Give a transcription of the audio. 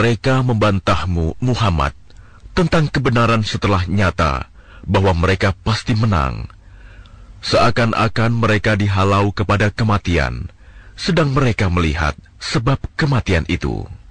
Mereka membantahmu, Muhammad, tentang kebenaran setelah nyata bahwa mereka pasti menang. Seakan-akan mereka dihalau kepada kematian, sedang mereka melihat sebab kematian itu.